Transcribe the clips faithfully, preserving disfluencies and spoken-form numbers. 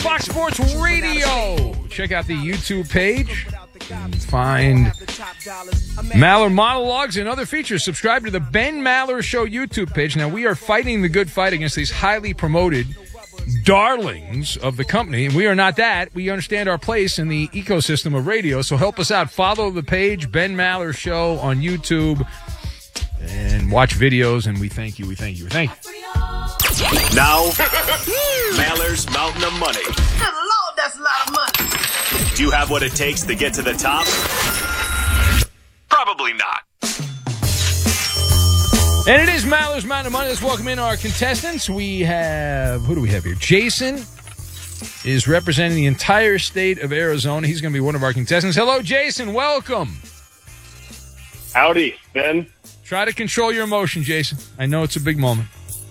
Fox Sports Radio. Check out the YouTube page and find Maller monologues and other features. Subscribe to the Ben Maller Show YouTube page. Now, we are fighting the good fight against these highly promoted darlings of the company, and we are not that. We understand our place in the ecosystem of radio, so help us out. Follow the page, Ben Maller Show on YouTube, and watch videos, and we thank you, we thank you, we thank you. Now, Maller's Mountain of Money. Good Lord, that's a lot of money. Do you have what it takes to get to the top? Probably not. And it is Maller's Mountain of Money. Let's welcome in our contestants. We have, who do we have here? Jason is representing the entire state of Arizona. He's going to be one of our contestants. Hello, Jason. Welcome. Howdy, Ben. Try to control your emotion, Jason. I know it's a big moment.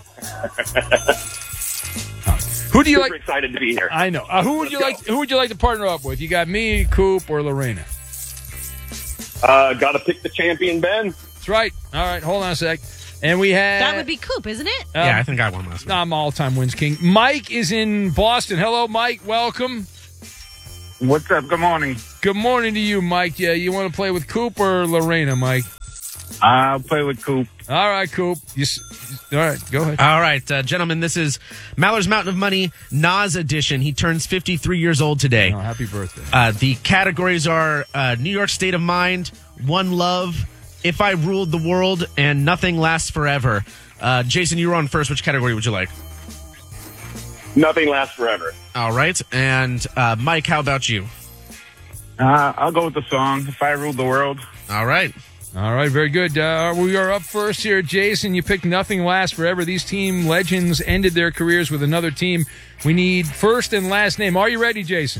Who do you Super like? excited to be here. I know. Uh, who would you like? Who would you like to partner up with? You got me, Coop, or Lorena? Uh, Got to pick the champion, Ben. That's right. All right. Hold on a sec. And we have That would be Coop, isn't it? Um, yeah, I think I won last no, I'm all-time wins king. Mike is in Boston. Hello, Mike. Welcome. What's up? Good morning. Good morning to you, Mike. Yeah, you want to play with Coop or Lorena, Mike? I'll play with Coop. All right, Coop. You s- all right, go ahead. All right, uh, gentlemen, this is Maller's Mountain of Money Nas edition. He turns fifty-three years old today. Oh, happy birthday. Uh, the categories are uh, New York State of Mind, One Love, If I Ruled the World, and Nothing Lasts Forever. Uh, Jason, you were on first. Which category would you like? Nothing lasts forever. All right. And uh, Mike, how about you? Uh, I'll go with the song, If I Ruled the World. All right. All right, very good. Uh, we are up first here. Jason, you picked Nothing Lasts Forever. These team legends ended their careers with another team. We need first and last name. Are you ready, Jason?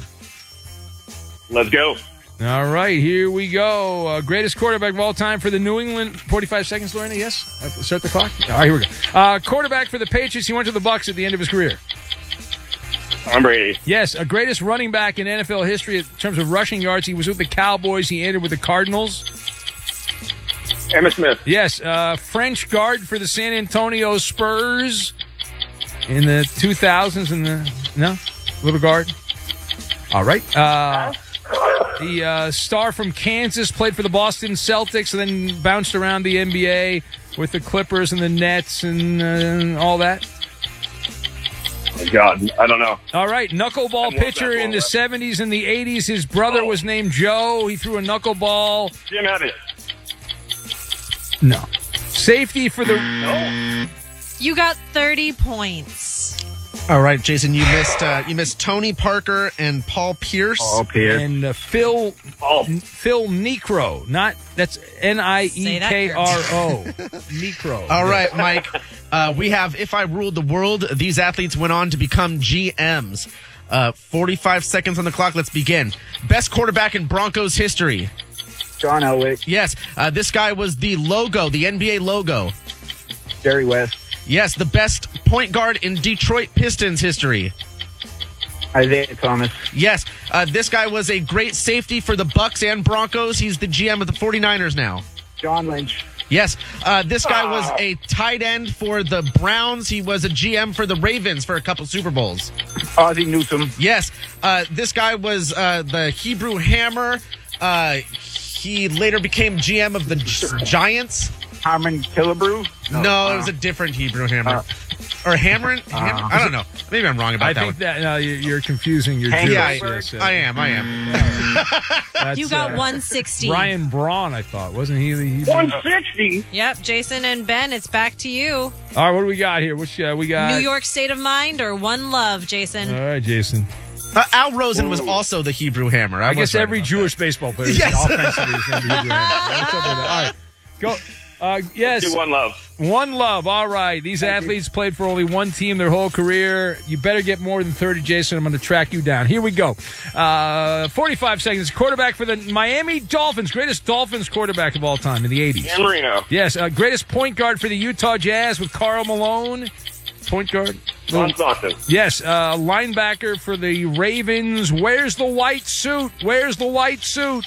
Let's go. All right, here we go. Uh, greatest quarterback of all time for the New England. forty-five seconds, Lorena, yes? Uh, start the clock? All right, here we go. Uh, quarterback for the Patriots. He went to the Bucs at the end of his career. Tom Brady. Yes, a greatest running back in N F L history in terms of rushing yards. He was with the Cowboys. He ended with the Cardinals. Emmitt Smith. Yes, uh, French guard for the San Antonio Spurs in the two thousands. In the no, little guard. All right. Uh, the uh, star from Kansas played for the Boston Celtics and then bounced around the N B A with the Clippers and the Nets and uh, all that. Oh, God, I don't know. All right, knuckleball pitcher in the seventies and the eighties. His brother Oh. was named Joe. He threw a knuckleball. Jim Abbott. No. Safety for the... No. You got thirty points. All right, Jason, you missed uh, you missed Tony Parker and Paul Pierce. Paul Pierce. And uh, Phil Oh. Phil Necro. Not... That's N I E K R O. Necro. All right, Mike. Uh, we have If I Ruled the World. These athletes went on to become G Ms. Uh, forty-five seconds on the clock. Let's begin. Best quarterback in Broncos history. John Elway. Yes, uh, this guy was the logo, the N B A logo. Jerry West. Yes, the best point guard in Detroit Pistons history. Isaiah Thomas. Yes, uh, this guy was a great safety for the Bucks and Broncos. He's the G M of the forty-niners now. John Lynch. Yes, uh, this guy was a tight end for the Browns. He was a G M for the Ravens for a couple Super Bowls. Ozzie Newsome. Yes, uh, this guy was uh, the Hebrew Hammer. Uh, he later became G M of the Gi- Giants. Harmon Killebrew. No, it was a different Hebrew Hammer. Uh, or Hammer? Hammer? I don't know. Maybe I'm wrong about I that think one. that no, you- you're confusing your Hank Jews. Yeah, I, Yes, uh, I am. I am. that's, You got uh, one sixty. Ryan Braun, I thought. Wasn't he the... He, one sixty. Yep, Jason and Ben, it's back to you. All right, what do we got here? Which, uh, we got... New York State of Mind or One Love, Jason? All right, Jason. Uh, Al Rosen was also the Hebrew Hammer. I, I was guess right every about Jewish baseball player is Yes. offensively is going to be Hebrew Hammer. What's up with that? All right, go. Uh, yes, Do one love. One Love. All right. These athletes played for only one team their whole career. You better get more than thirty, Jason. I'm going to track you down. Here we go. Uh, forty-five seconds. Quarterback for the Miami Dolphins. Greatest Dolphins quarterback of all time in the eighties. Dan Marino. Yes. Uh, greatest point guard for the Utah Jazz with Karl Malone. Point guard. Ron Stockton. Yes. Uh, linebacker for the Ravens. Where's the white suit? Where's the white suit?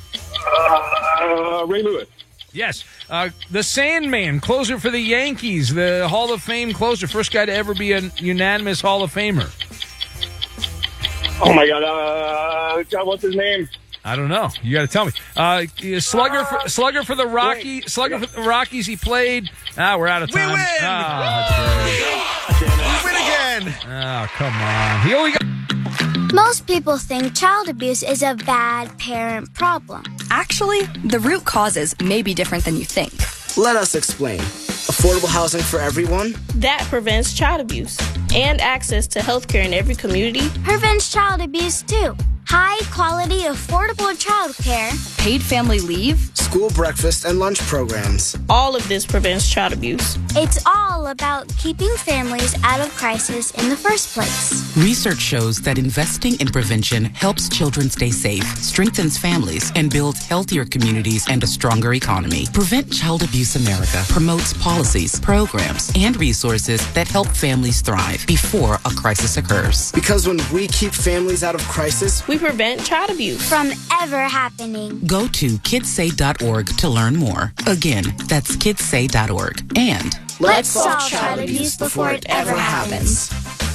Uh, Ray Lewis. Yes. Uh, the Sandman, closer for the Yankees, the Hall of Fame closer, first guy to ever be a unanimous Hall of Famer. Oh my God! Uh, God, what's his name? I don't know. You got to tell me. Uh, slugger, for, slugger for the Rocky, slugger for the Rockies. He played. Ah, we're out of time. We win! Ah, that's We win again! great. Oh, come on. He only got. Most people think child abuse is a bad parent problem. Actually, the root causes may be different than you think. Let us explain. Affordable housing for everyone? That prevents child abuse and access to health care in every community. Prevents child abuse too. High quality, affordable child care. Paid family leave. School breakfast and lunch programs. All of this prevents child abuse. It's all about keeping families out of crisis in the first place. Research shows that investing in prevention helps children stay safe, strengthens families, and builds healthier communities and a stronger economy. Prevent Child Abuse America promotes policies, programs, and resources that help families thrive before a crisis occurs. Because when we keep families out of crisis, we prevent child abuse from ever happening. Go to kids say dot org to learn more. Again, that's kids say dot org. And let's solve child abuse before it ever happens.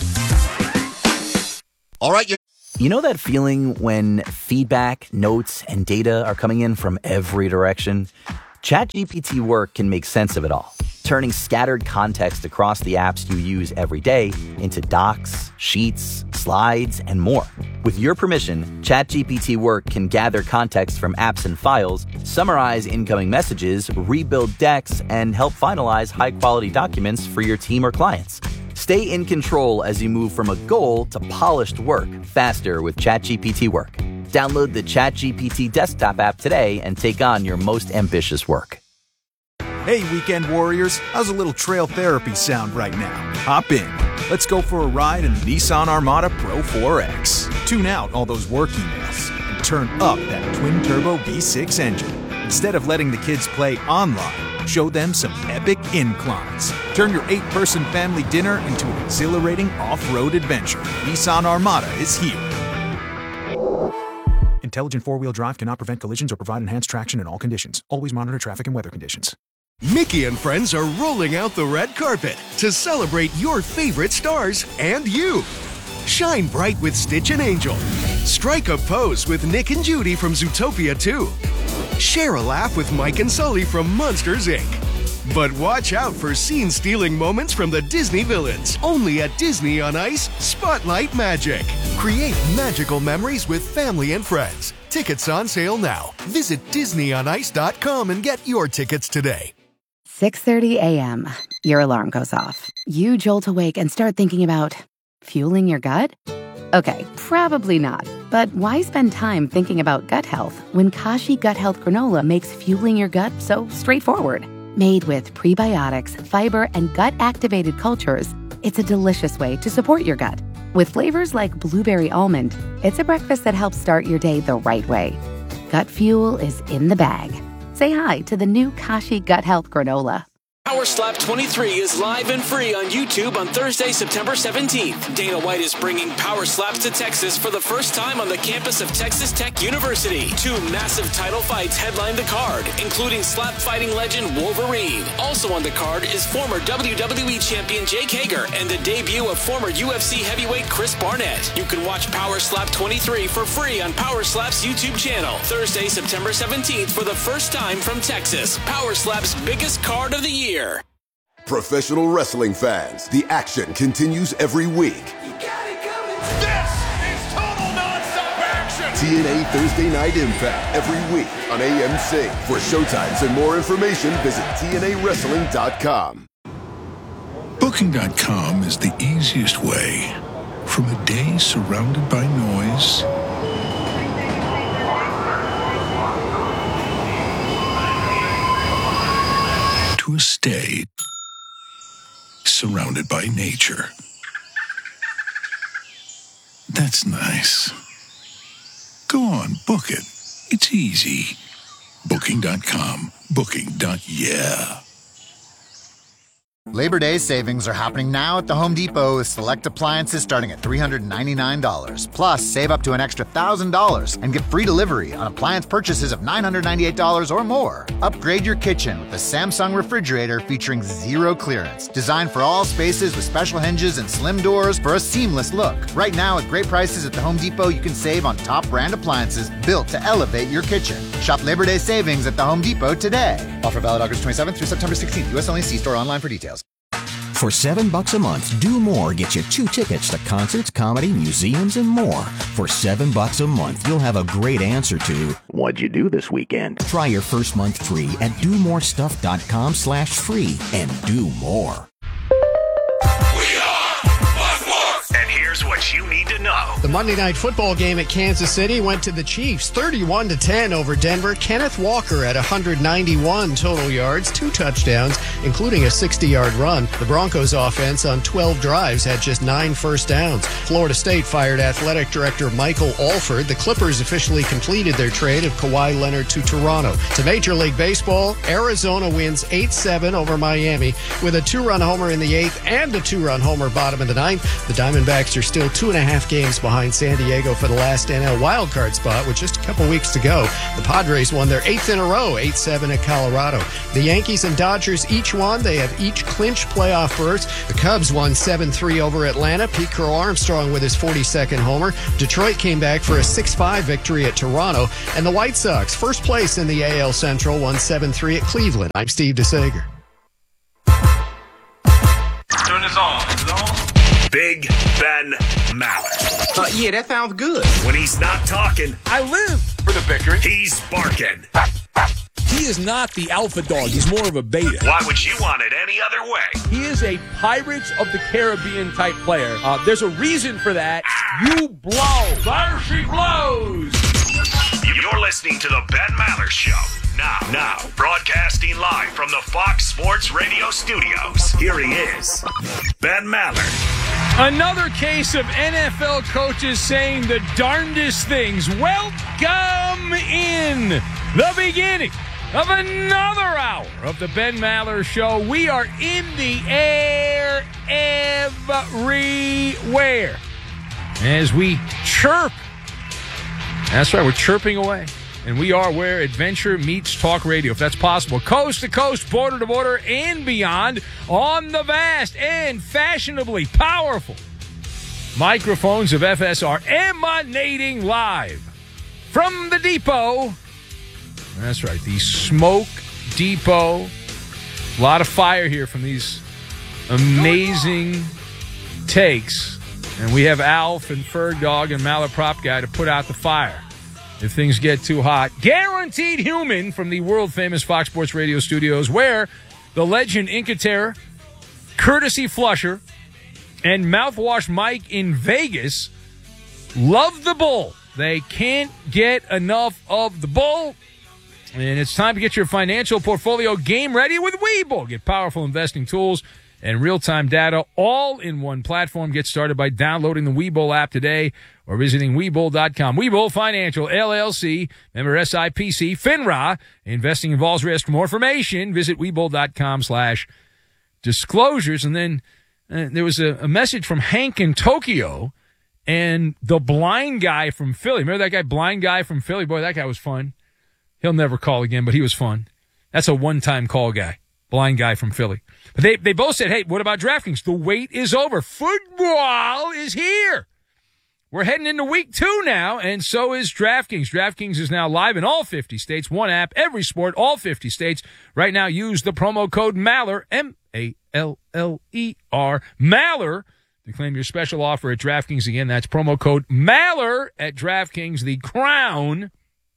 All right. You know that feeling when feedback, notes, and data are coming in from every direction? ChatGPT Work can make sense of it all, turning scattered context across the apps you use every day into docs, sheets, slides, and more. With your permission, ChatGPT Work can gather context from apps and files, summarize incoming messages, rebuild decks, and help finalize high-quality documents for your team or clients. Stay in control as you move from a goal to polished work faster with ChatGPT Work. Download the ChatGPT desktop app today and take on your most ambitious work. Hey, weekend warriors, how's a little trail therapy sound right now? Hop in. Let's go for a ride in the Nissan Armada Pro four X. Tune out all those work emails and turn up that twin-turbo V six engine. Instead of letting the kids play online, show them some epic inclines. Turn your eight-person family dinner into an exhilarating off-road adventure. Nissan Armada is here. Intelligent four-wheel drive cannot prevent collisions or provide enhanced traction in all conditions. Always monitor traffic and weather conditions. Mickey and friends are rolling out the red carpet to celebrate your favorite stars and you. Shine bright with Stitch and Angel. Strike a pose with Nick and Judy from Zootopia two. Share a laugh with Mike and Sully from Monsters, Incorporated. But watch out for scene-stealing moments from the Disney villains. Only at Disney on Ice, Spotlight Magic. Create magical memories with family and friends. Tickets on sale now. Visit disney on ice dot com and get your tickets today. six thirty a.m. Your alarm goes off. You jolt awake and start thinking about fueling your gut? Okay, probably not. But why spend time thinking about gut health when Kashi Gut Health Granola makes fueling your gut so straightforward? Made with prebiotics, fiber, and gut-activated cultures, it's a delicious way to support your gut. With flavors like blueberry almond, it's a breakfast that helps start your day the right way. Gut fuel is in the bag. Say hi to the new Kashi Gut Health Granola. Power Slap twenty-three is live and free on YouTube on Thursday, September seventeenth. Dana White is bringing Power Slaps to Texas for the first time on the campus of Texas Tech University. Two massive title fights headline the card, including slap fighting legend Wolverine. Also on the card is former W W E champion Jake Hager and the debut of former U F C heavyweight Chris Barnett. You can watch Power Slap twenty-three for free on Power Slap's YouTube channel. Thursday, September seventeenth for the first time from Texas. Power Slap's biggest card of the year. Professional wrestling fans, the action continues every week. This is total nonstop action! T N A Thursday Night Impact every week on A M C. For showtimes and more information, visit T N A wrestling dot com. Booking dot com is the easiest way from a day surrounded by noise to a stay surrounded by nature. That's nice. Go on, book it. It's easy. Booking dot com. Booking. Yeah. Labor Day savings are happening now at the Home Depot with select appliances starting at three hundred ninety-nine dollars. Plus, save up to an extra one thousand dollars and get free delivery on appliance purchases of nine hundred ninety-eight dollars or more. Upgrade your kitchen with a Samsung refrigerator featuring zero clearance. Designed for all spaces with special hinges and slim doors for a seamless look. Right now, at great prices at the Home Depot, you can save on top brand appliances built to elevate your kitchen. Shop Labor Day savings at the Home Depot today. Offer valid August twenty-seventh through September sixteenth. U S only. See store online for details. For seven bucks a month, Do More gets you two tickets to concerts, comedy, museums, and more. For seven bucks a month, you'll have a great answer to what'd you do this weekend? Try your first month free at do more stuff dot com slash free and do more. And here's what you need to know. The Monday Night Football game at Kansas City went to the Chiefs, thirty-one to ten over Denver. Kenneth Walker at one hundred ninety-one total yards, two touchdowns, including a sixty-yard run. The Broncos offense on twelve drives had just nine first downs. Florida State fired athletic director Michael Alford. The Clippers officially completed their trade of Kawhi Leonard to Toronto. To Major League Baseball, Arizona wins eight seven over Miami with a two-run homer in the eighth and a two-run homer bottom of the ninth. The Diamondbacks are still two and a half games behind San Diego for the last N L wildcard spot with just a couple weeks to go. The Padres won their eighth in a row, eight seven at Colorado. The Yankees and Dodgers each won. They have each clinched playoff berths. The Cubs won seven three over Atlanta. Pete Crow Armstrong with his forty-second homer. Detroit came back for a six five victory at Toronto. And the White Sox, first place in the A L Central, won seven three at Cleveland. I'm Steve DeSager. Turn this on. It's on. Big Ben Maller. Uh, yeah, that sounds good. When he's not talking, I live for the bickering. He's barking. He is not the alpha dog. He's more of a beta. Why would you want it any other way? He is a Pirates of the Caribbean type player. Uh, there's a reason for that. You blow. Fire she blows. You're listening to the Ben Maller Show. Now, now, broadcasting live from the Fox Sports Radio studios. Here he is, Ben Maller. Another case of N F L coaches saying the darndest things. Welcome in the beginning of another hour of the Ben Maller Show. We are in the air everywhere as we chirp. That's right, we're chirping away. And we are where adventure meets talk radio, if that's possible. Coast to coast, border to border, and beyond on the vast and fashionably powerful microphones of F S R, emanating live from the depot. That's right, the Smoke Depot. A lot of fire here from these amazing takes. And we have Alf and Ferg Dog and Maller Prop Guy to put out the fire if things get too hot. Guaranteed Human from the world-famous Fox Sports Radio studios, where the legend Inca Terror, Courtesy Flusher, and Mouthwash Mike in Vegas love the bull. They can't get enough of the bull. And it's time to get your financial portfolio game ready with Webull. Get powerful investing tools and real-time data all in one platform. Get started by downloading the Webull app today or visiting Webull dot com. Webull Financial, L L C, member S I P C, FINRA. Investing involves risk. For more information, visit Webull dot com slash disclosures. And then uh, there was a, a message from Hank in Tokyo and the blind guy from Philly. Remember that guy, blind guy from Philly? Boy, that guy was fun. He'll never call again, but he was fun. That's a one-time call guy, blind guy from Philly. But they, they both said, hey, what about DraftKings? The wait is over. Football is here. We're heading into week two now, and so is DraftKings. DraftKings is now live in all fifty states. One app, every sport, all fifty states. Right now, use the promo code Maller, M A L L E R, Maller, to claim your special offer at DraftKings. Again, that's promo code Maller at DraftKings. The crown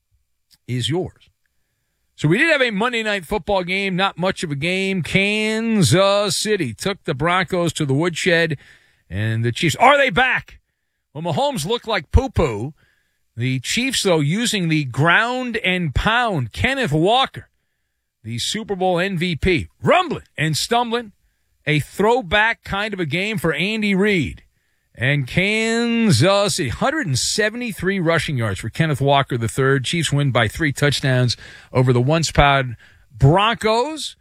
is yours. So we did have a Monday Night Football game, not much of a game. Kansas City took the Broncos to the woodshed, and the Chiefs, are they back? Well, Mahomes looked like poo-poo. The Chiefs, though, using the ground and pound. Kenneth Walker, the Super Bowl M V P, rumbling and stumbling. A throwback kind of a game for Andy Reid. And Kansas City, one hundred seventy-three rushing yards for Kenneth Walker the third. Chiefs win by three touchdowns over the once-proud Broncos.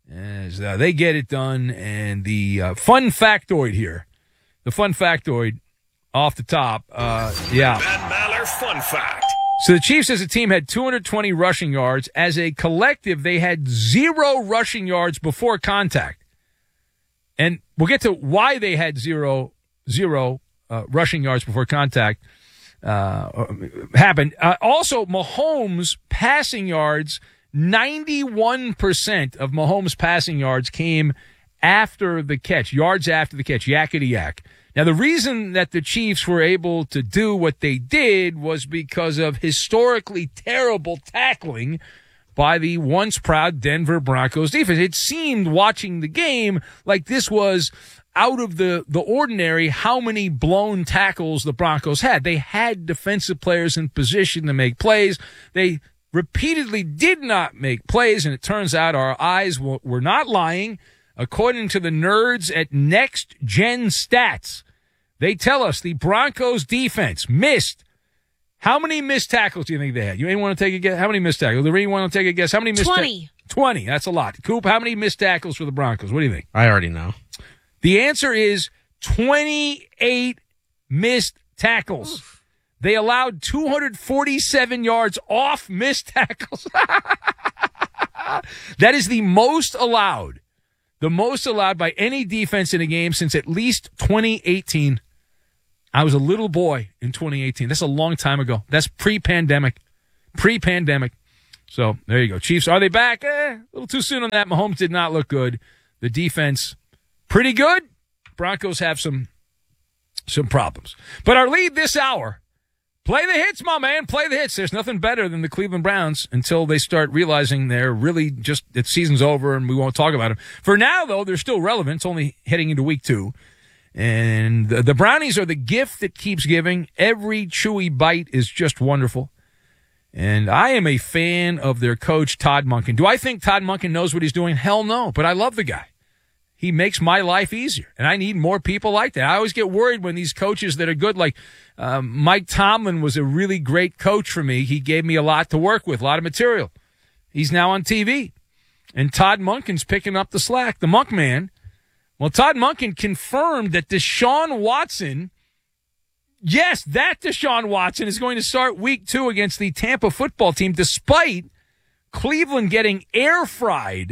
as uh, they get it done. And the uh, fun factoid here, the fun factoid off the top, uh, yeah. Ben Maller Fun Fact. So the Chiefs as a team had two hundred twenty rushing yards. As a collective, they had zero rushing yards before contact. And we'll get to why they had zero, zero uh, rushing yards before contact uh, happened. Uh, also, Mahomes' passing yards, ninety-one percent of Mahomes' passing yards came after the catch, yards after the catch, yakety yak. Now, the reason that the Chiefs were able to do what they did was because of historically terrible tackling by the once proud Denver Broncos defense. It seemed, watching the game, like this was out of the, the ordinary how many blown tackles the Broncos had. They had defensive players in position to make plays. They repeatedly did not make plays, and it turns out our eyes w- were not lying. According to the nerds at Next Gen Stats, they tell us the Broncos defense missed. How many missed tackles do you think they had? You ain't want to take a guess? How many missed tackles? Lorraine, want to take a guess? How many missed tackles? twenty. Ta- twenty. That's a lot. Coop, how many missed tackles for the Broncos? What do you think? I already know. The answer is twenty-eight missed tackles. Oof. They allowed two hundred forty-seven yards off missed tackles. That is the most allowed. The most allowed by any defense in a game since at least twenty eighteen. I was a little boy in twenty eighteen. That's a long time ago. That's pre-pandemic. Pre-pandemic. So there you go. Chiefs, are they back? Eh, a little too soon on that. Mahomes did not look good. The defense, pretty good. Broncos have some, some problems. But our lead this hour, play the hits, my man. Play the hits. There's nothing better than the Cleveland Browns until they start realizing they're really just, the season's over and we won't talk about them. For now, though, they're still relevant. It's only heading into week two. And the, the Brownies are the gift that keeps giving. Every chewy bite is just wonderful. And I am a fan of their coach, Todd Monken. Do I think Todd Monken knows what he's doing? Hell no. But I love the guy. He makes my life easier. And I need more people like that. I always get worried when these coaches that are good, like um, Mike Tomlin was a really great coach for me. He gave me a lot to work with, a lot of material. He's now on T V. And Todd Monken's picking up the slack. The Monk Man. Well, Todd Monken confirmed that Deshaun Watson, yes, that Deshaun Watson is going to start week two against the Tampa football team, despite Cleveland getting air fried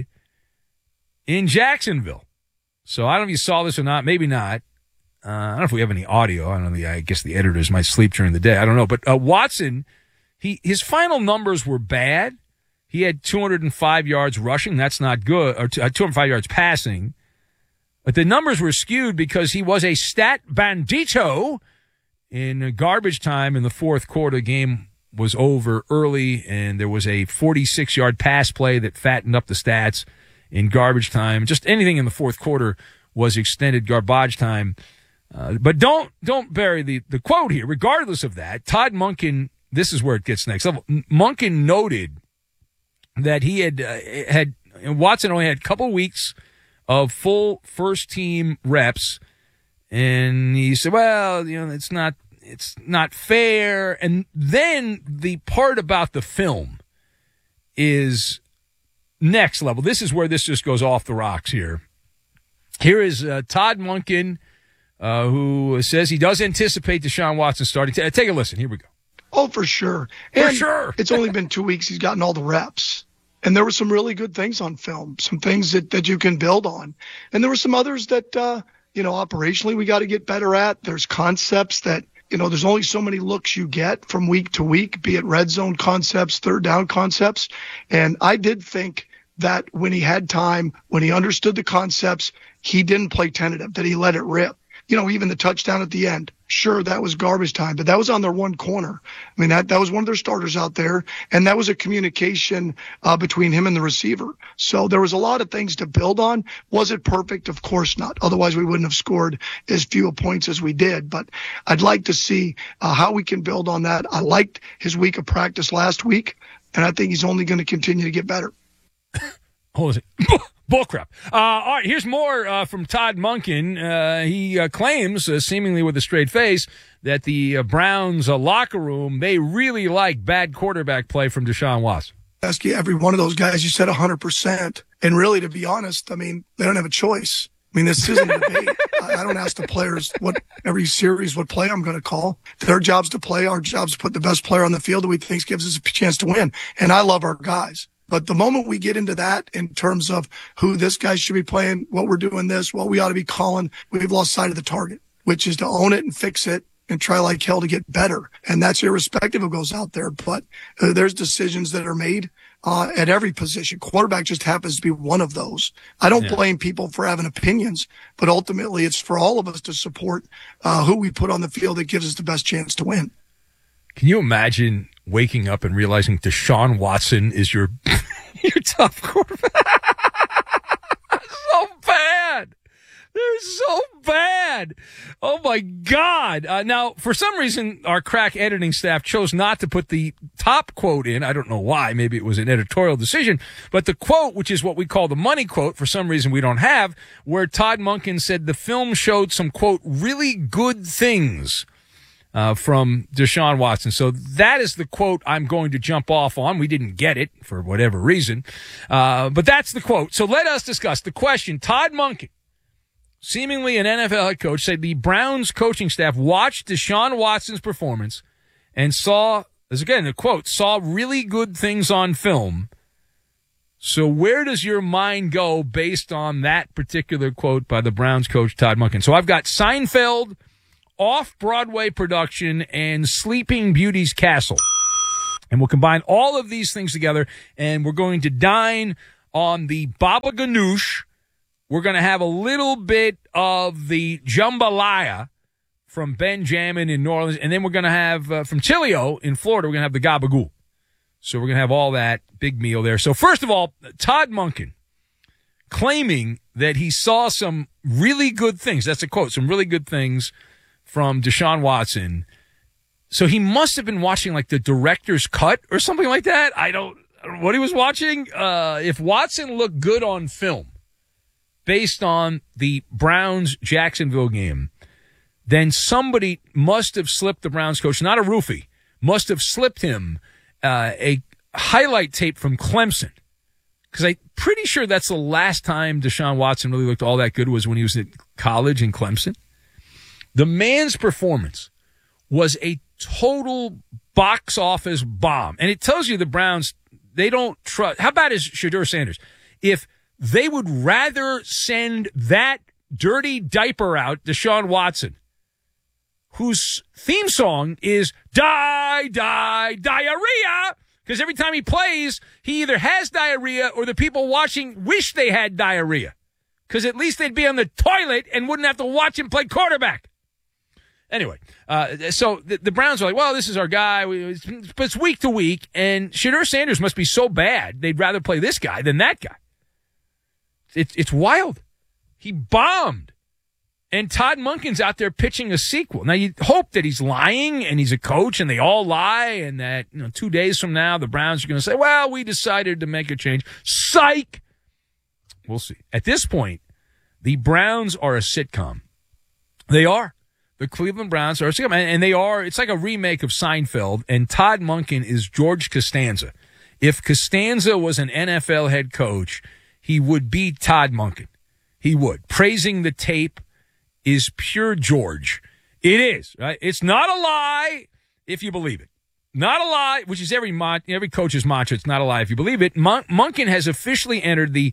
in Jacksonville. So I don't know if you saw this or not. Maybe not. Uh, I don't know if we have any audio. I don't know. I guess the editors might sleep during the day. I don't know. But uh, Watson, he his final numbers were bad. He had two hundred five yards rushing. That's not good. Or two hundred five yards passing. But the numbers were skewed because he was a stat bandito in garbage time in the fourth quarter. The game was over early, and there was a forty-six-yard pass play that fattened up the stats in garbage time. Just anything in the fourth quarter was extended garbage time. Uh, but don't don't bury the, the quote here. Regardless of that, Todd Monken, this is where it gets next level. Monken noted that he had uh, had Watson only had a couple weeks of full first team reps, and he said, well, you know, it's not it's not fair. And then the part about the film is next level. This is where this just goes off the rocks here. Here is uh, Todd Monken, uh, who says he does anticipate Deshaun Watson starting. T- take a listen. Here we go. Oh, for sure. For and sure. It's only been two weeks. He's gotten all the reps. And there were some really good things on film, some things that, that you can build on. And there were some others that, uh, you know, operationally we got to get better at. There's concepts that, you know, there's only so many looks you get from week to week, be it red zone concepts, third down concepts. And I did think that when he had time, when he understood the concepts, he didn't play tentative, that he let it rip. You know, even the touchdown at the end. Sure, that was garbage time, but that was on their one corner. I mean, that, that was one of their starters out there, and that was a communication uh, between him and the receiver. So there was a lot of things to build on. Was it perfect? Of course not. Otherwise, we wouldn't have scored as few points as we did. But I'd like to see uh, how we can build on that. I liked his week of practice last week, and I think he's only going to continue to get better. Hold on. Bullcrap. Uh, all right, here's more uh, from Todd Monken. Uh, he uh, claims, uh, seemingly with a straight face, that the uh, Browns uh, locker room, they really like bad quarterback play from Deshaun Watson. ask you every one of those guys, you said one hundred percent. And really, to be honest, I mean, they don't have a choice. I mean, this isn't a debate. I don't ask the players what every series, what play I'm going to call. Their job's to play. Our job's to put the best player on the field that we think gives us a chance to win. And I love our guys. But the moment we get into that in terms of who this guy should be playing, what we're doing this, what we ought to be calling, we've lost sight of the target, which is to own it and fix it and try like hell to get better. And that's irrespective of who goes out there. But uh, there's decisions that are made uh, at every position. Quarterback just happens to be one of those. I don't yeah. blame people for having opinions, but ultimately it's for all of us to support uh, who we put on the field that gives us the best chance to win. Can you imagine waking up and realizing Deshaun Watson is your your top quarterback? So bad. They're so bad. Oh, my God. Uh, now, for some reason, our crack editing staff chose not to put the top quote in. I don't know why. Maybe it was an editorial decision. But the quote, which is what we call the money quote, for some reason we don't have, where Todd Monken said the film showed some, quote, really good things uh, from Deshaun Watson. So that is the quote I'm going to jump off on. We didn't get it for whatever reason. Uh, but that's the quote. So let us discuss the question. Todd Monken, seemingly an N F L head coach, said the Browns coaching staff watched Deshaun Watson's performance and saw, as again, a quote, saw really good things on film. So where does your mind go based on that particular quote by the Browns coach, Todd Monken? So I've got Seinfeld, Off-Broadway production, and Sleeping Beauty's Castle. And we'll combine all of these things together, and we're going to dine on the baba ganoush. We're going to have a little bit of the jambalaya from Benjamin in New Orleans, and then we're going to have, uh, from Chilio in Florida, we're going to have the gabagool. So we're going to have all that big meal there. So first of all, Todd Monken claiming that he saw some really good things. That's a quote, some really good things from Deshaun Watson. So he must have been watching like the director's cut or something like that. I don't, I don't know what he was watching. Uh, if Watson looked good on film, based on the Browns-Jacksonville game, then somebody must have slipped the Browns coach, not a roofie, must have slipped him uh, a highlight tape from Clemson. Because I'm pretty sure that's the last time Deshaun Watson really looked all that good was when he was at college in Clemson. The man's performance was a total box office bomb. And it tells you the Browns, they don't trust. How bad is Shedeur Sanders? If they would rather send that dirty diaper out, Deshaun Watson, whose theme song is Die, Die, Diarrhea, because every time he plays, he either has diarrhea or the people watching wish they had diarrhea, because at least they'd be on the toilet and wouldn't have to watch him play quarterback. Anyway, uh, so the, the Browns are like, well, this is our guy, we, it's, but it's week to week, and Shedeur Sanders must be so bad, they'd rather play this guy than that guy. It's it's wild. He bombed. And Todd Monken's out there pitching a sequel. Now, you hope that he's lying and he's a coach and they all lie and that, you know, two days from now, the Browns are going to say, well, we decided to make a change. Psych! We'll see. At this point, the Browns are a sitcom. They are. The Cleveland Browns are a sitcom. And they are, it's like a remake of Seinfeld. And Todd Monken is George Costanza. If Costanza was an N F L head coach, he would be Todd Monken. He would. Praising the tape is pure George. It is, right? It's not a lie if you believe it. Not a lie, which is every mon- every coach's mantra. It's not a lie if you believe it. Mon- Monken has officially entered the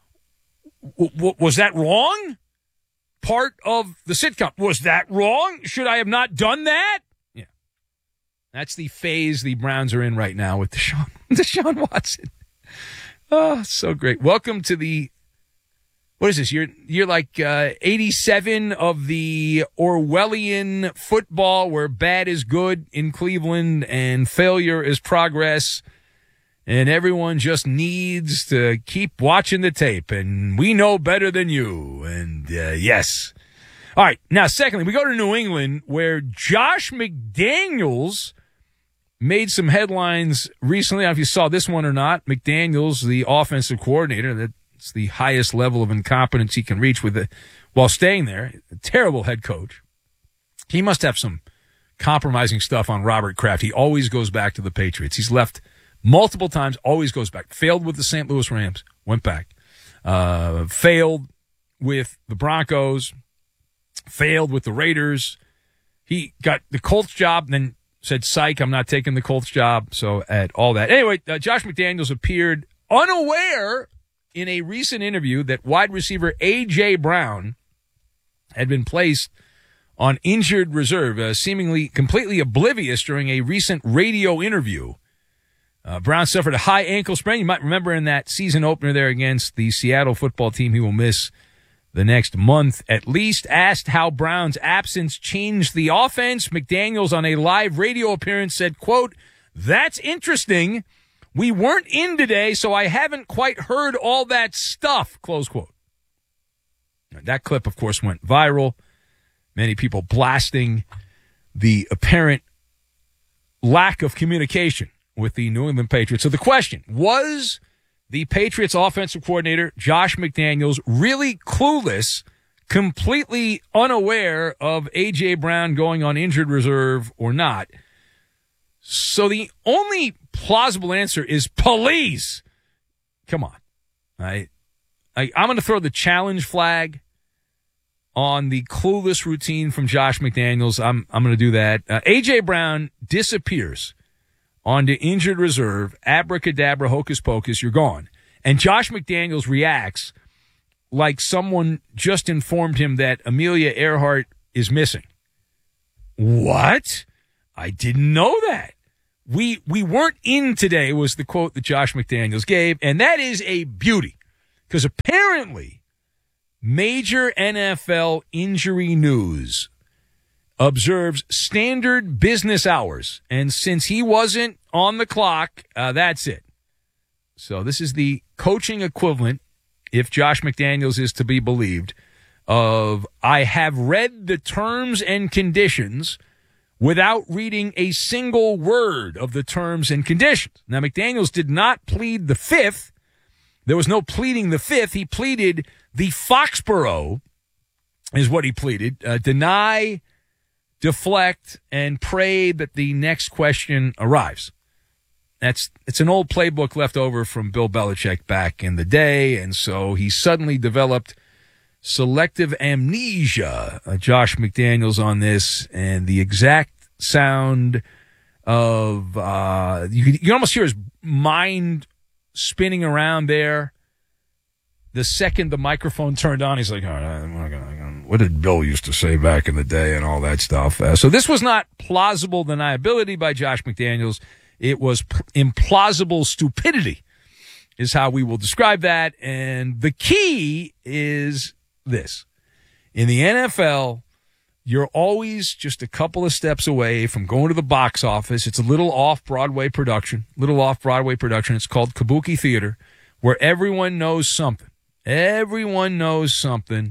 w- w- was that wrong? Part of the sitcom. Was that wrong? Should I have not done that? Yeah. That's the phase the Browns are in right now with Deshaun, Deshaun Watson. Oh, so great. Welcome to the, what is this? You're, you're like uh, eighty-seven of the Orwellian football where bad is good in Cleveland and failure is progress. And everyone just needs to keep watching the tape. And we know better than you. And uh, yes. All right. Now, secondly, we go to New England where Josh McDaniels made some headlines recently. I don't know if you saw this one or not. McDaniels, the offensive coordinator, that's the highest level of incompetence he can reach with it while staying there. A terrible head coach. He must have some compromising stuff on Robert Kraft. He always goes back to the Patriots. He's left multiple times, always goes back. Failed with the Saint Louis Rams, went back. Uh, failed with the Broncos, failed with the Raiders. He got the Colts job, then said, psych, I'm not taking the Colts job. So at all that. Anyway, uh, Josh McDaniels appeared unaware in a recent interview that wide receiver A J. Brown had been placed on injured reserve, uh, seemingly completely oblivious during a recent radio interview. Uh, Brown suffered a high ankle sprain. You might remember in that season opener there against the Seattle football team. He will miss the next month at least. Asked how Brown's absence changed the offense, McDaniels on a live radio appearance said, quote, "That's interesting. We weren't in today, so I haven't quite heard all that stuff," close quote. Now, that clip, of course, went viral. Many people blasting the apparent lack of communication with the New England Patriots. So the question, was the Patriots offensive coordinator, Josh McDaniels, really clueless, completely unaware of A J. Brown going on injured reserve or not? So the only plausible answer is police. Come on. I, I, I'm going to throw the challenge flag on the clueless routine from Josh McDaniels. I'm, I'm going to do that. Uh, A J. Brown disappears onto injured reserve, abracadabra, hocus pocus, you're gone. And Josh McDaniels reacts like someone just informed him that Amelia Earhart is missing. What? I didn't know that. We we weren't in today was the quote that Josh McDaniels gave, and that is a beauty because apparently major N F L injury news observes standard business hours, and since he wasn't on the clock, uh, that's it. So this is the coaching equivalent, if Josh McDaniels is to be believed, of I have read the terms and conditions without reading a single word of the terms and conditions. Now, McDaniels did not plead the fifth. There was no pleading the fifth. He pleaded the Foxborough, is what he pleaded. Uh, deny, deflect, and pray that the next question arrives. That's it's an old playbook left over from Bill Belichick back in the day, and so he suddenly developed selective amnesia, uh, Josh McDaniels, on this, and the exact sound of uh, you can, you can almost hear his mind spinning around there. The second the microphone turned on, he's like, all right, I'm not gonna, what did Bill used to say back in the day and all that stuff. Uh, so this was not plausible deniability by Josh McDaniels. It was p- implausible stupidity is how we will describe that. And the key is this. In the N F L, you're always just a couple of steps away from going to the box office. It's a little off-Broadway production, little off-Broadway production. It's called Kabuki Theater, where everyone knows something. Everyone knows something,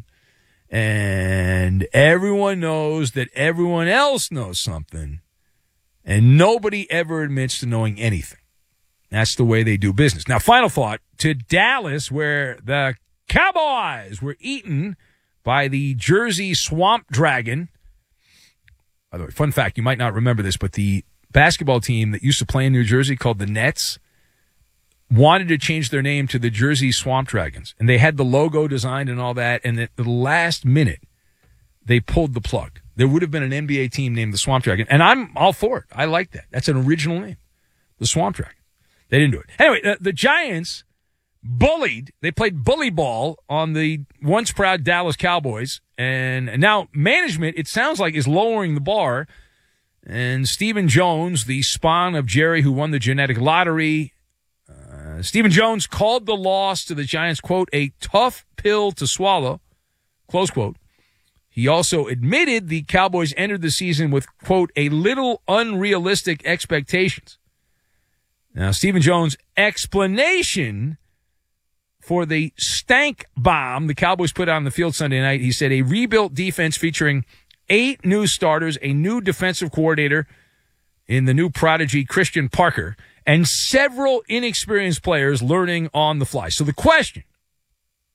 and everyone knows that everyone else knows something, and nobody ever admits to knowing anything. That's the way they do business. Now, final thought, to Dallas, where the Cowboys were eaten by the Jersey Swamp Dragon. By the way, fun fact, you might not remember this, but the basketball team that used to play in New Jersey called the Nets wanted to change their name to the Jersey Swamp Dragons. And they had the logo designed and all that, and at the last minute, they pulled the plug. There would have been an N B A team named the Swamp Dragon, and I'm all for it. I like that. That's an original name, the Swamp Dragon. They didn't do it. Anyway, the, the Giants bullied. They played bully ball on the once proud Dallas Cowboys, and now management, it sounds like, is lowering the bar. And Stephen Jones, the spawn of Jerry who won the genetic lottery, uh, Stephen Jones called the loss to the Giants, quote, a tough pill to swallow, close quote. He also admitted the Cowboys entered the season with, quote, a little unrealistic expectations. Now, Stephen Jones' explanation for the stank bomb the Cowboys put out on the field Sunday night, he said a rebuilt defense featuring eight new starters, a new defensive coordinator in the new prodigy Christian Parker, and several inexperienced players learning on the fly. So the question,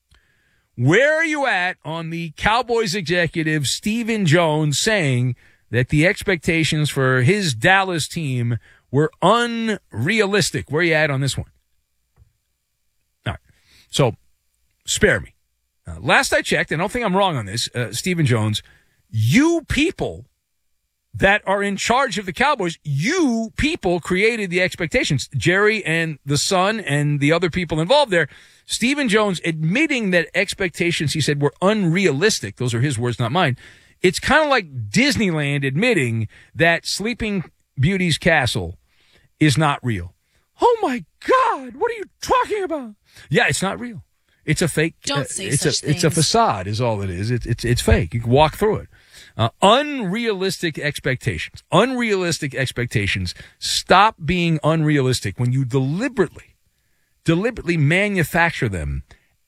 where are you at on the Cowboys executive Stephen Jones saying that the expectations for his Dallas team were unrealistic. Where are you at on this one? All right. So, spare me. Uh, last I checked, and I don't think I'm wrong on this, uh, Stephen Jones, you people that are in charge of the Cowboys, you people created the expectations. Jerry and the son and the other people involved there, Stephen Jones admitting that expectations, he said, were unrealistic. Those are his words, not mine. It's kind of like Disneyland admitting that Sleeping Beauty's castle is not real. Oh, my God, what are you talking about? Yeah, it's not real. It's a fake. Don't uh, say it's such a, things. It's a facade is all it is. It's, it's, it's fake. You can walk through it. Uh, unrealistic expectations. Unrealistic expectations. Stop being unrealistic when you deliberately, deliberately manufacture them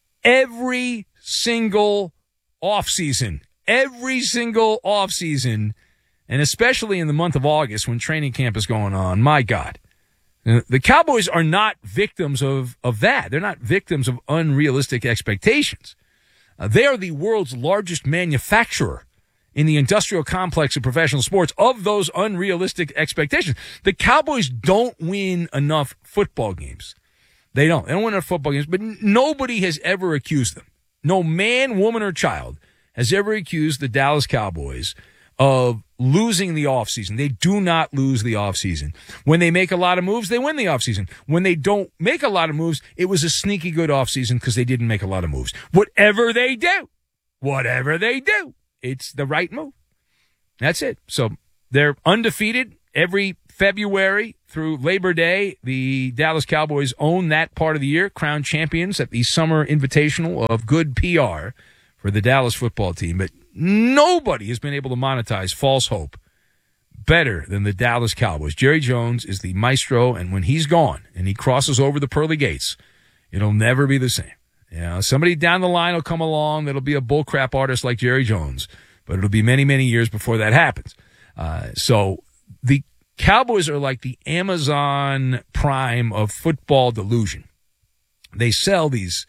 every single offseason. Every single offseason, and especially in the month of August when training camp is going on. My God. The Cowboys are not victims of, of that. They're not victims of unrealistic expectations. Uh, they are the world's largest manufacturer in the industrial complex of professional sports of those unrealistic expectations. The Cowboys don't win enough football games. They don't. They don't win enough football games, but nobody has ever accused them. No man, woman, or child has ever accused the Dallas Cowboys of losing the offseason. They do not lose the offseason. When they make a lot of moves, they win the offseason. When they don't make a lot of moves, it was a sneaky good offseason because they didn't make a lot of moves. Whatever they do, whatever they do, it's the right move. That's it. So they're undefeated every February through Labor Day. The Dallas Cowboys own that part of the year, crowned champions at the Summer Invitational of good P R for the Dallas football team. But nobody has been able to monetize false hope better than the Dallas Cowboys. Jerry Jones is the maestro, and when he's gone and he crosses over the pearly gates, it'll never be the same. You know, somebody down the line will come along that'll be a bullcrap artist like Jerry Jones, but it'll be many, many years before that happens. Uh, so the Cowboys are like the Amazon Prime of football delusion. They sell these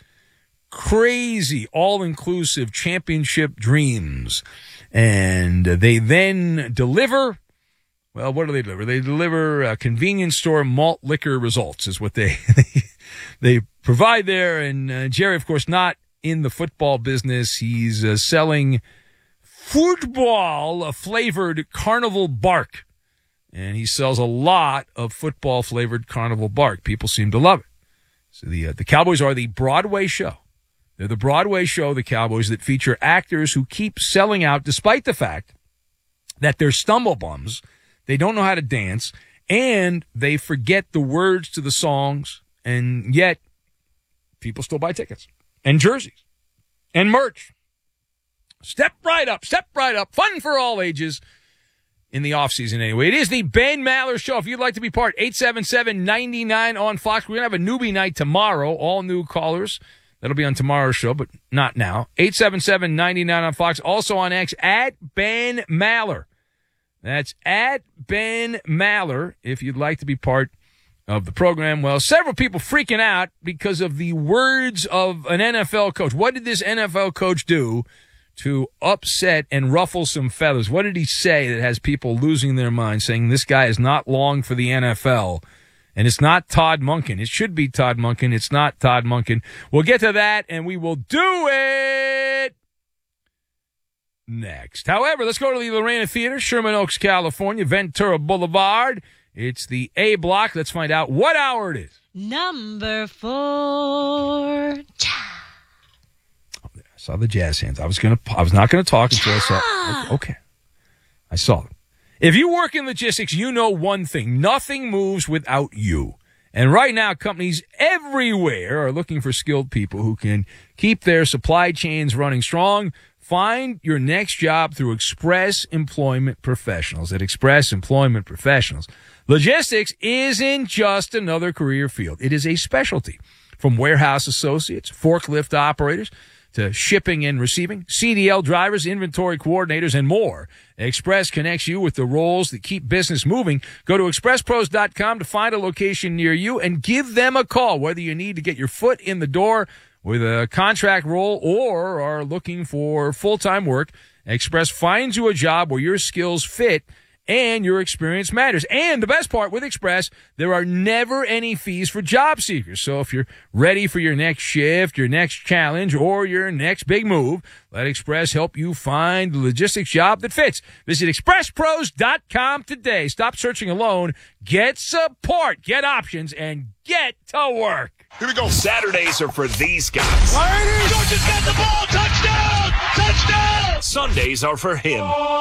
crazy, all-inclusive championship dreams, and they then deliver, well, what do they deliver? They deliver uh, convenience store malt liquor results is what they they provide there, and uh, Jerry, of course, not in the football business. He's uh, selling football-flavored Carnival Bark, and he sells a lot of football-flavored Carnival Bark. People seem to love it. So the uh, the Cowboys are the Broadway show. They're the Broadway show, the Cowboys, that feature actors who keep selling out despite the fact that they're stumblebums, they don't know how to dance, and they forget the words to the songs, and yet people still buy tickets and jerseys and merch. Step right up, step right up. Fun for all ages in the offseason anyway. It is the Ben Maller Show. If you'd like to be part, eight seven seven, nine nine on Fox. We're going to have a newbie night tomorrow, all new callers. That'll be on tomorrow's show, but not now. eight seven seven, nine nine on Fox. Also on X, at Ben Maller. That's at Ben Maller, if you'd like to be part of the program. Well, several people freaking out because of the words of an N F L coach. What did this N F L coach do to upset and ruffle some feathers? What did he say that has people losing their minds, saying this guy is not long for the N F L? And it's not Todd Monken. It should be Todd Monken. It's not Todd Monken. We'll get to that, and we will do it next. However, let's go to the Lorena Theater, Sherman Oaks, California, Ventura Boulevard. It's the A block. Let's find out what hour it is. Number four. I saw the jazz hands. I was gonna. I was not gonna talk until I saw. Okay, I saw them. If you work in logistics, you know one thing. Nothing moves without you. And right now, companies everywhere are looking for skilled people who can keep their supply chains running strong. Find your next job through Express Employment Professionals. At Express Employment Professionals, logistics isn't just another career field. It is a specialty. From warehouse associates, forklift operators, to shipping and receiving, C D L drivers, inventory coordinators, and more. Express connects you with the roles that keep business moving. Go to express pros dot com to find a location near you and give them a call, whether you need to get your foot in the door with a contract role or are looking for full-time work, Express finds you a job where your skills fit and your experience matters. And the best part with Express, there are never any fees for job seekers. So if you're ready for your next shift, your next challenge, or your next big move, let Express help you find the logistics job that fits. Visit express pros dot com today. Stop searching alone. Get support, get options, and get to work. Here we go. Saturdays are for these guys. Ladies, Georgia's got the ball. Touchdown! Touchdown! Sundays are for him.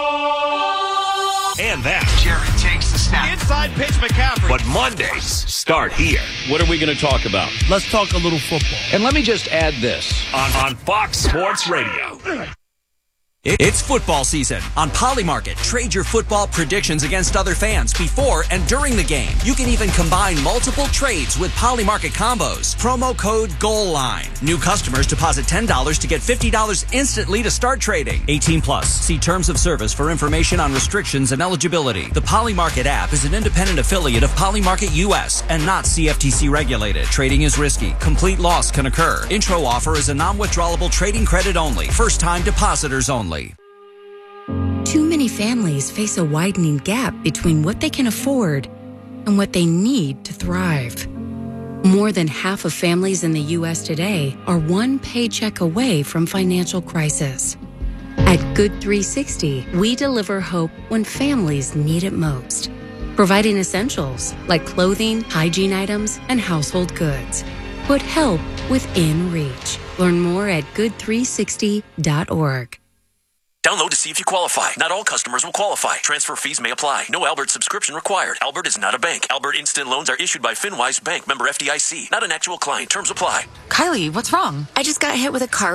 And that. Jared takes the snap. Inside pitch, McCaffrey. But Mondays start here. What are we going to talk about? Let's talk a little football. And let me just add this. On, on Fox Sports Radio. It's football season. On Polymarket, trade your football predictions against other fans before and during the game. You can even combine multiple trades with Polymarket combos. Promo code GOALLINE. New customers deposit ten dollars to get fifty dollars instantly to start trading. eighteen plus. See terms of service for information on restrictions and eligibility. The Polymarket app is an independent affiliate of Polymarket U S and not C F T C regulated. Trading is risky. Complete loss can occur. Intro offer is a non-withdrawable trading credit only. First-time depositors only. Too many families face a widening gap between what they can afford and what they need to thrive. More than half of families in the U S today are one paycheck away from financial crisis. At Good three sixty, we deliver hope when families need it most, providing essentials like clothing, hygiene items, and household goods. Put help within reach. Learn more at good three sixty dot org. Download to see if you qualify. Not all customers will qualify. Transfer fees may apply. No Albert subscription required. Albert is not a bank. Albert Instant Loans are issued by FinWise Bank, member F D I C. Not an actual client. Terms apply. Kylie, what's wrong? I just got hit with a car